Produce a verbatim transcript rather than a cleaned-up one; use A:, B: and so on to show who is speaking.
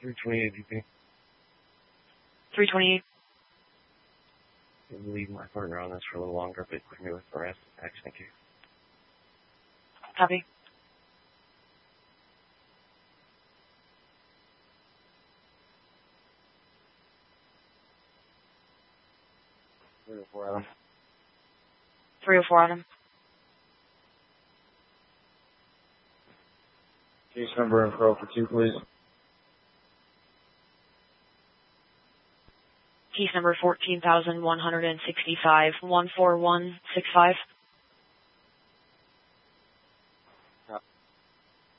A: three twenty-eight G P.
B: three twenty-eight.
A: I'll leave my partner on this for a little longer, but put me with the rest. Thanks, thank you.
B: Copy.
A: three oh four Adam.
B: three oh four Adam.
A: Case number and pro for two, please.
B: Case number fourteen thousand one hundred sixty-five, one four one six five.